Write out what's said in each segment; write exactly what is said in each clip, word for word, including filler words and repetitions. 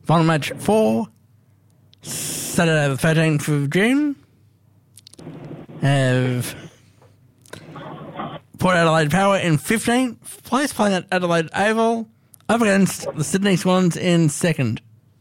Final match four, Saturday the thirteenth of June, have Port Adelaide Power in fifteenth place, playing at Adelaide Oval, up against the Sydney Swans in second.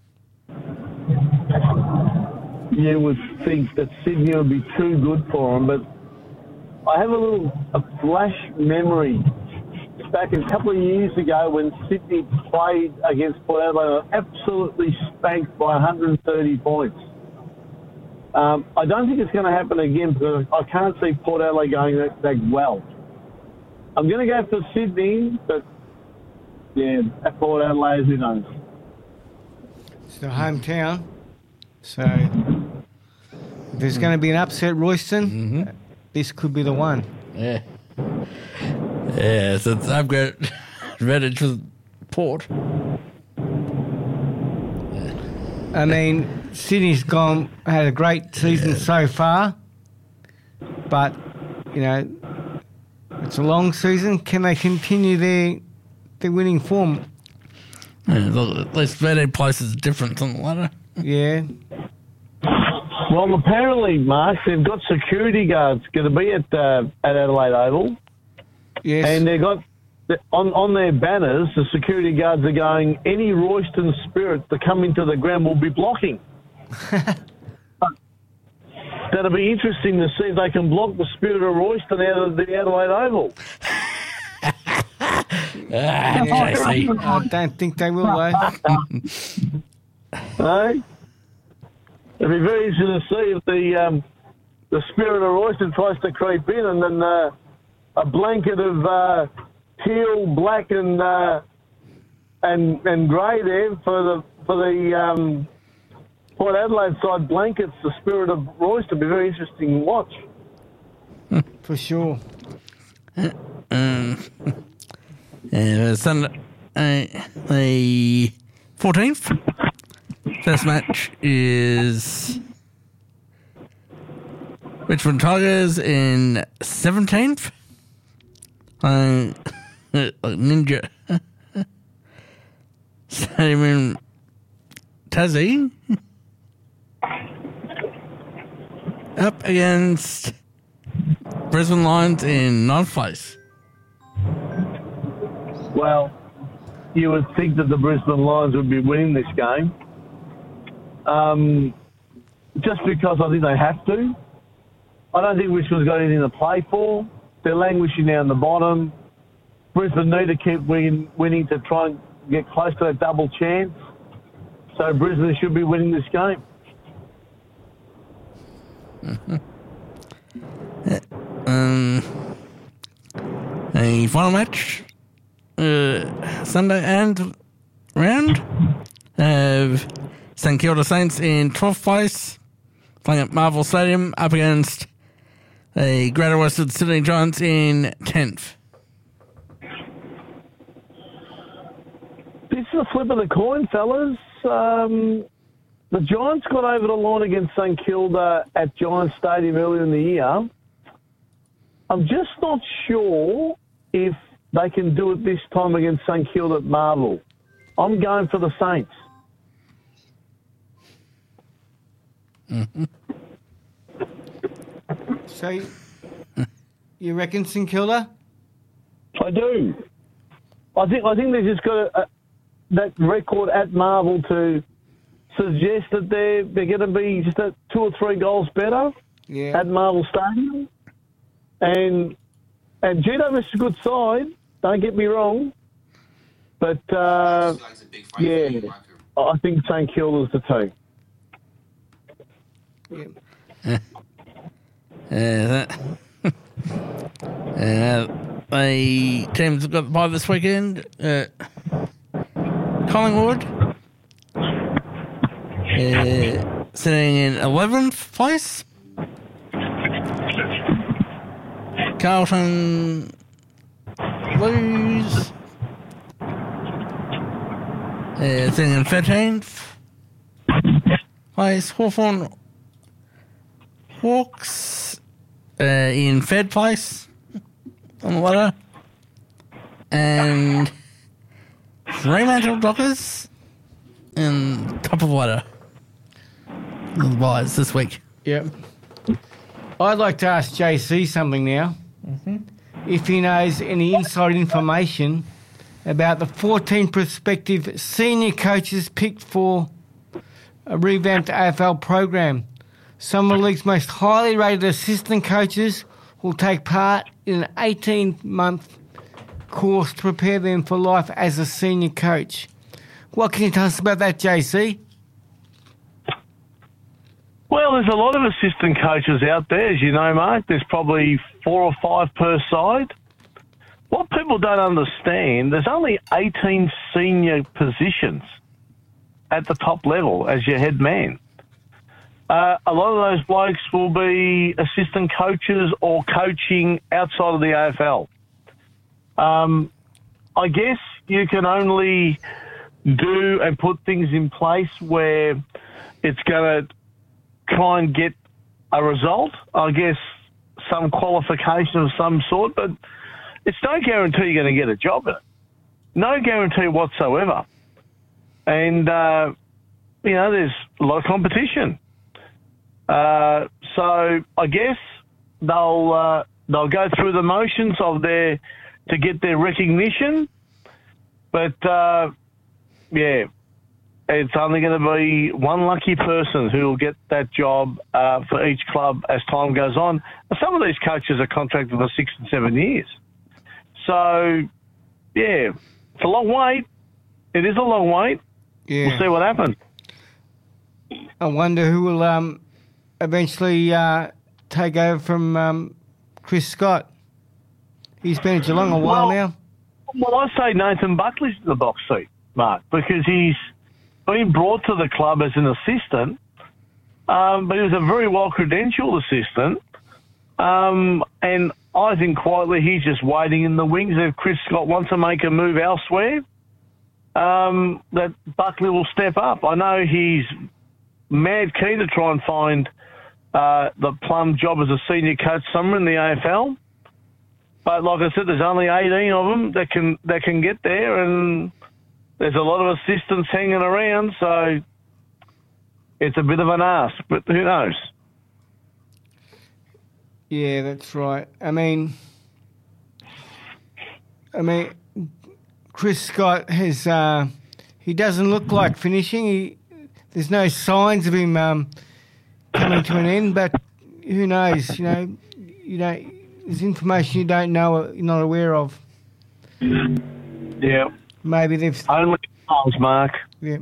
You would think that Sydney would be too good for them, but I have a little a flash memory back a couple of years ago when Sydney played against Port Adelaide, absolutely spanked by one hundred thirty points. Um, I don't think it's going to happen again because I can't see Port Adelaide going that, that well. I'm going to go for Sydney, but yeah, at Port Adelaide, who knows? It's the hometown, so if there's going to be an upset, Royston, mm-hmm. this could be the one. Yeah. Yeah, so it's upgrade advantage for Port. I mean, Sydney's gone had a great season yeah. so far, but you know it's a long season. Can they continue their their winning form? Yeah, look, at least thirteen places is different on the ladder. Yeah. Well, apparently, Mark, they've got security guards going to be at uh, at Adelaide Oval. Yes. And they've got on on their banners, the security guards are going, any Royston spirits that come into the ground will be blocking. That'll be interesting to see if they can block the spirit of Royston out of the Adelaide Oval. ah, I don't think they will, though. No? It'll be very interesting to see if the um, the spirit of Royston tries to creep in and then uh, a blanket of uh, teal, black, and uh, and and grey there for the for the um, Port Adelaide side blankets. The spirit of Royston will be very interesting to watch. For sure. Um, uh, Sunday, uh, the fourteenth. First match is Richmond Tigers in seventeenth. Uh, Ninja Stadium in Tassie. Up against Brisbane Lions in ninth place. Well, you would think that the Brisbane Lions would be winning this game. Um, just because I think they have to. I don't think Richmond's got anything to play for. They're languishing down the bottom. Brisbane need to keep win, winning to try and get close to that double chance. So Brisbane should be winning this game. Mm-hmm. Um, a final match, uh, Sunday and round of St Kilda Saints in twelfth place, playing at Marvel Stadium up against the Greater Western Sydney Giants in tenth. This is a flip of the coin, fellas. Um, the Giants got over the line against St Kilda at Giants Stadium earlier in the year. I'm just not sure if they can do it this time against St Kilda at Marvel. I'm going for the Saints. Mm-hmm. So, you reckon St Kilda? I do. I think I think they've just got a, a, that record at Marvel to suggest that they're they're going to be just a two or three goals better yeah. at Marvel Stadium. And and G W S is a good side. Don't get me wrong, but uh, yeah, I think St Kilda's the team. Yeah. Uh, that, uh, the teams have got the bye this weekend. Uh, Collingwood uh, sitting in eleventh place. Carlton lose. Uh, sitting in thirteenth place. Hawthorn Hawks uh, in third place on the ladder. And Fremantle Dockers in top of the ladder wise this week. Yep. I'd like to ask J C something now. Mm-hmm. If he knows any inside information about the fourteen prospective senior coaches picked for a revamped A F L program. Some of the league's most highly rated assistant coaches will take part in an eighteen-month course to prepare them for life as a senior coach. What can you tell us about that, J C? Well, there's a lot of assistant coaches out there, as you know, Mark. There's probably four or five per side. What people don't understand, there's only eighteen senior positions at the top level as your head man. Uh, a lot of those blokes will be assistant coaches or coaching outside of the A F L. Um, I guess you can only do and put things in place where it's going to try and get a result. I guess some qualification of some sort, but it's no guarantee you're going to get a job in it. No guarantee whatsoever. And, uh, you know, there's a lot of competition. Uh, so I guess they'll uh, they'll go through the motions of their to get their recognition, but uh, yeah, it's only going to be one lucky person who will get that job uh, for each club as time goes on. Some of these coaches are contracted for six and seven years, so yeah, it's a long wait. It is a long wait. Yeah. We'll see what happens. I wonder who will um, eventually uh, take over from um, Chris Scott. He's been at Geelong a while well, now. Well, I say Nathan Buckley's in the box seat, Mark, because he's been brought to the club as an assistant, um, but he was a very well-credentialed assistant, um, and I think quietly he's just waiting in the wings. If Chris Scott wants to make a move elsewhere, um, that Buckley will step up. I know he's mad keen to try and find uh, the plum job as a senior coach somewhere in the A F L. But like I said, there's only eighteen of them that can that can get there, and there's a lot of assistants hanging around, so it's a bit of an ask, but who knows? Yeah, that's right. I mean, I mean, Chris Scott has, uh, he doesn't look like finishing. He, there's no signs of him um, coming to an end, but who knows? You know, you don't. There's information you don't know, you're not aware of. Yeah. Maybe they've... Only he knows, Mark. Yeah.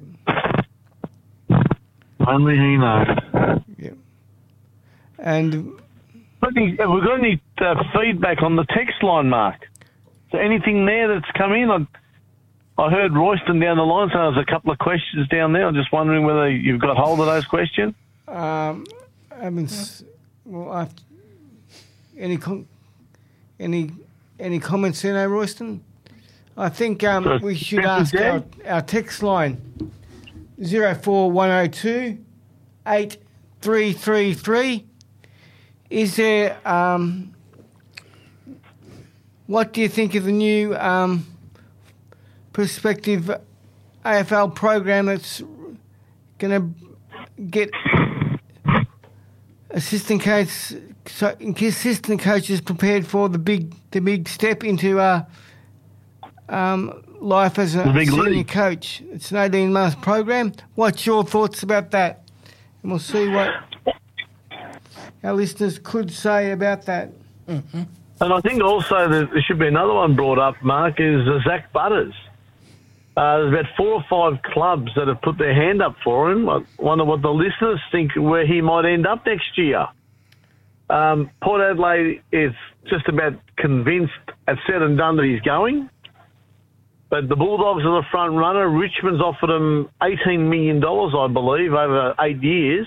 Only he knows. Yeah. And... Have we got any uh, feedback on the text line, Mark? Is there anything there that's come in? I, I heard Royston down the line, so there's a couple of questions down there. I'm just wondering whether you've got hold of those questions. Um, I haven't... Well, I've... Any com- any any comments there, no, Royston? I think um, we should ask our, our text line zero four one zero two eight three three three. Is there um, what do you think of the new um, prospective A F L program that's going to get assistant coaches? So, assistant coaches prepared for the big, the big step into uh, um, life as a senior league coach. It's an eighteen-month program. What's your thoughts about that? And we'll see what our listeners could say about that. Mm-hmm. And I think also that there should be another one brought up, Mark, is uh, Zach Butters. Uh, there's about four or five clubs that have put their hand up for him. I wonder what the listeners think where he might end up next year. Um, Port Adelaide is just about convinced and said and done that he's going. But the Bulldogs are the front runner. Richmond's offered him eighteen million dollars, I believe, over eight years.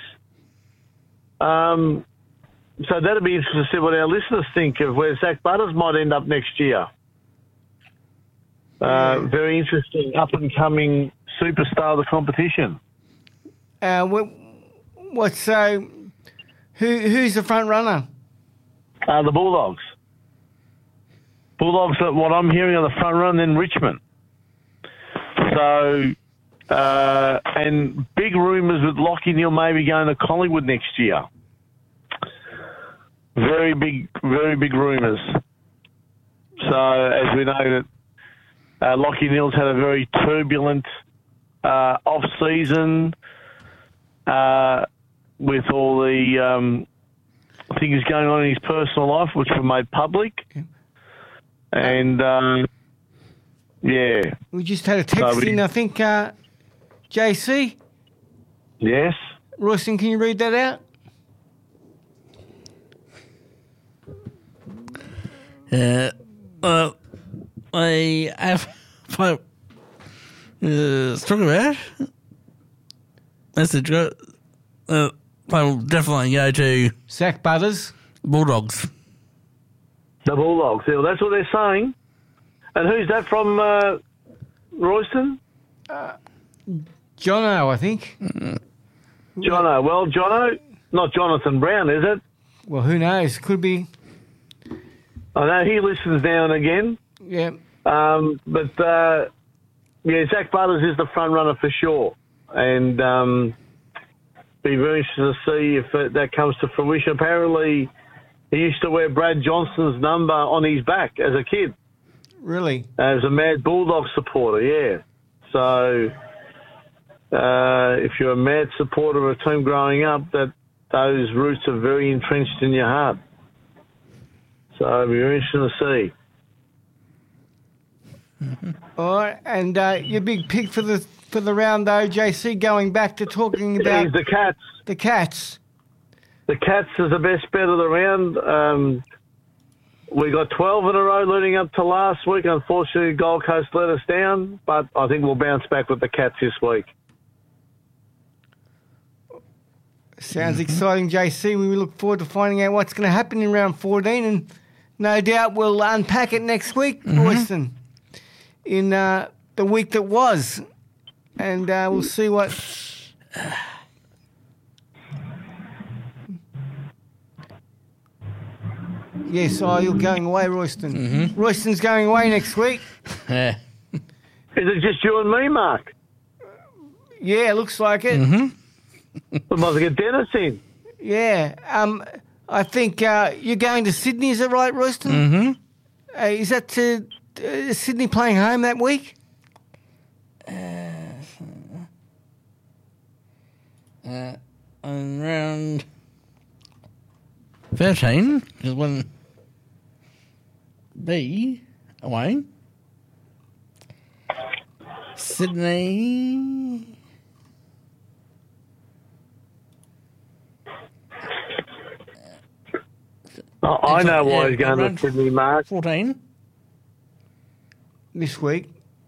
Um, so that'd be interesting to see what our listeners think of where Zach Butters might end up next year. Uh, very interesting, up-and-coming superstar of the competition. Uh, what, what's so... Who who's the front runner? Uh, the Bulldogs. Bulldogs, what I'm hearing, are the front runner, then Richmond. So Uh, and big rumours with Lachie Neale maybe going to Collingwood next year. Very big, very big rumours. So, as we know, that uh, Lachie Neale's had a very turbulent uh, off-season uh, with all the um, things going on in his personal life, which were made public. Okay. And, um, yeah. We just had a text so we, in, I think, uh, J C? Yes. Royston, can you read that out? Uh, uh, I have uh, talking about message. Uh, uh, I'll definitely go to Zach Butters, Bulldogs. The Bulldogs. Yeah, well, that's what they're saying. And who's that from, uh, Royston? Uh, Jono, I think. Jono. Well, Jono, not Jonathan Brown, is it? Well, who knows? Could be. I know he listens now and again. Yeah. Um, but, uh, yeah, Zach Butters is the front runner for sure. And um, be very interested to see if it, that comes to fruition. Apparently, he used to wear Brad Johnson's number on his back as a kid. Really? As a mad Bulldog supporter, yeah. So, uh, if you're a mad supporter of a team growing up, that those roots are very entrenched in your heart. So it'll be very interesting to see. Mm-hmm. All right, and uh, your big pick for the for the round, though, J C, going back to talking about... the Cats. The Cats. The Cats is the best bet of the round. Um, we got twelve in a row leading up to last week. Unfortunately, Gold Coast let us down, but I think we'll bounce back with the Cats this week. Sounds mm-hmm. exciting, J C. We look forward to finding out what's going to happen in round fourteen, and no doubt we'll unpack it next week, mm-hmm. Royston, in uh, the week that was, and uh, we'll see what... Yes, oh, you're going away, Royston. Mm-hmm. Royston's going away next week. Yeah. Is it just you and me, Mark? Yeah, looks like it. Mm-hmm. We might get Dennis in. Yeah. Um, I think uh, you're going to Sydney, is that right, Royston? Mm-hmm. Uh, is that to, uh, Sydney playing home that week? Uh, uh, on round thirteen is when B away. Sydney. Oh, I know why he's going to Sydney, Mark. fourteen. This week.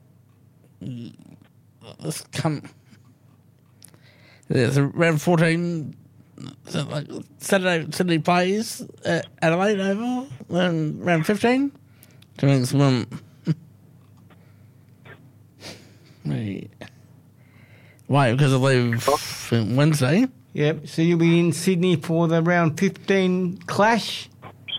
Let's come. There's round fourteen. So like Saturday, Sydney plays at Adelaide Oval. Then round fifteen. So it's one. Wait, why? Because I leave Wednesday. Yep. So you'll be in Sydney for the round fifteen clash.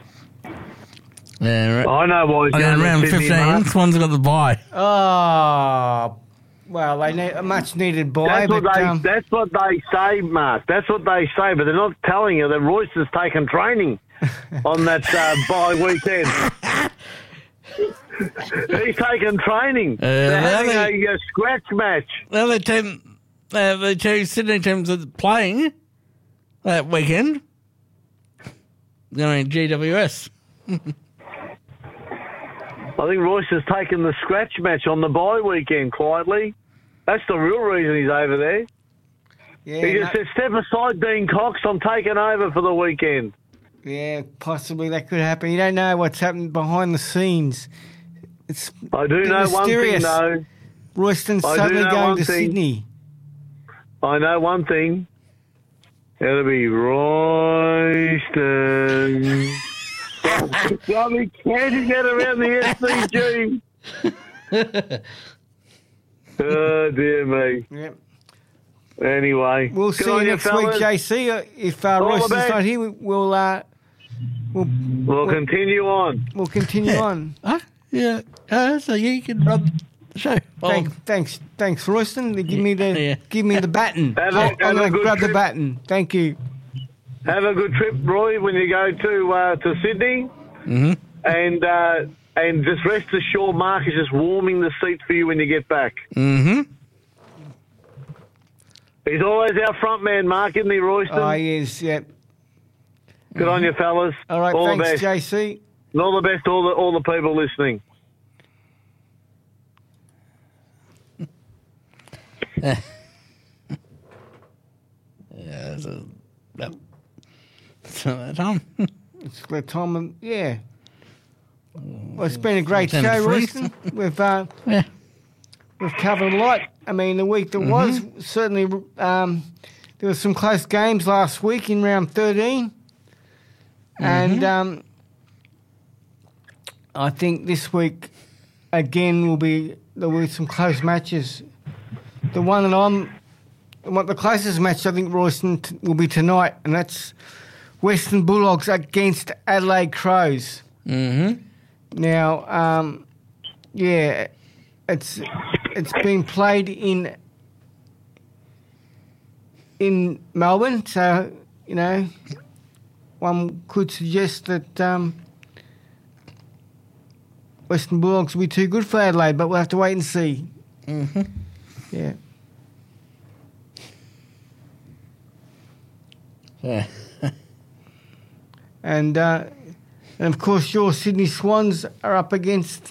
Yeah, right. I know why he's going to round Sydney, fifteen. Mark. This one's got the bye. Oh, well, they need a much needed bye. That's what but, they. um, that's what they say, Mark. That's what they say, but they're not telling you that Royce has taken training on that uh, bye weekend. He's taken training. Uh, they're having they, a, a scratch match. The other team, uh, the two Sydney teams are playing that weekend. They're in G W S. I think Royce has taken the scratch match on the bye weekend quietly. That's the real reason he's over there. Yeah, he just no, said, step aside, Dean Cox, I'm taking over for the weekend. Yeah, possibly that could happen. You don't know what's happening behind the scenes. It's I do know mysterious. one thing, though. Royston's suddenly going to thing. Sydney. I know one thing. It'll be Royston. They'll be canting it around the S C G. Oh, dear me. Yep. Anyway. We'll see you next week, J C. If uh, Royston's not here, we'll, uh, we'll... We'll continue on. We'll continue yeah. on. Huh? Yeah. Uh, so you can rub show. Thank, thanks, thanks, Royston. Give me the Yeah. give me the baton. Have a- I'm have going a to good grab the trip. baton. Thank you. Have a good trip, Roy, when you go to uh, to Sydney. Mm-hmm. And uh, and just rest assured, Mark is just warming the seat for you when you get back. Mm-hmm. He's always our front man, Mark, isn't he, Royston? Oh, yes, yeah. Good on you, fellas. All right, all the thanks, best. J C. And all the best to all the, all the people listening. Yeah, so, yep. So that time. It's the time of, yeah. Well, it's been a great show, Ten to three. Royston. We've, uh, Yeah. we've covered a lot. I mean, the week that was, certainly um, there were some close games last week in round thirteen. And um, I think this week, again, will be, there will be some close matches. The one that I'm, what the closest match I think, Royston, t- will be tonight, and that's Western Bulldogs against Adelaide Crows. Mm-hmm. Now, um, yeah, it's it's been played in in Melbourne, so you know, one could suggest that um, Western Bulldogs will be too good for Adelaide, but we'll have to wait and see. Mm-hmm. Yeah. Yeah. And, uh, and of course, your Sydney Swans are up against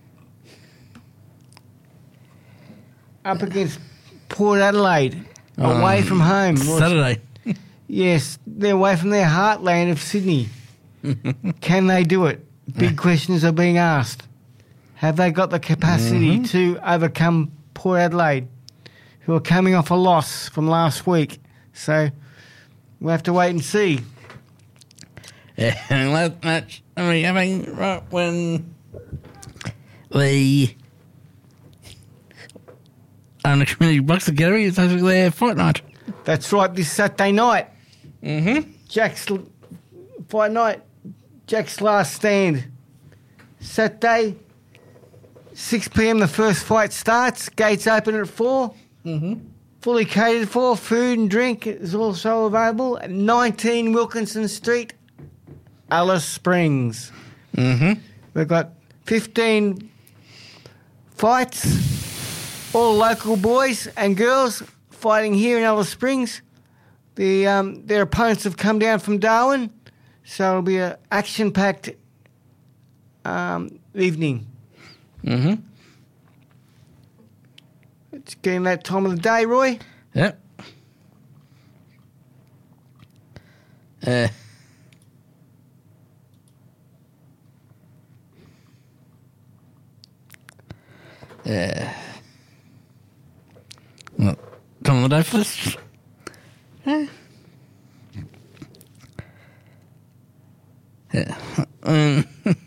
up against Port Adelaide, away Um, from home. Saturday. Yes, they're away from their heartland of Sydney. Can they do it? Big questions are being asked. Have they got the capacity Mhm. to overcome Port Adelaide, who are coming off a loss from last week? So we'll have to wait and see. Yeah, and last match, I mean, I mean, right when the um, the community box together, it's actually their fight night. That's right, this Saturday night. Mm-hmm. Jack's l- fight night, Jack's last stand. Saturday, six p.m. the first fight starts. Gates open at four. Mm-hmm. Fully catered for. Food and drink is also available at nineteen Wilkinson Street, Alice Springs. Mm-hmm. We've got fifteen fights, all local boys and girls fighting here in Alice Springs. The um, their opponents have come down from Darwin, so it'll be an action-packed um, evening. Mm-hmm. It's getting that time of the day, Roy. Yep. Uh, yeah. Well, time of the day first. Yeah. Yeah. Um,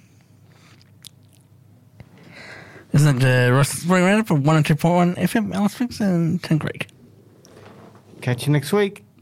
isn't it uh, Ross Spring Roundup for one oh two point one F M, Alice Springs and Ten Creek? Catch you next week.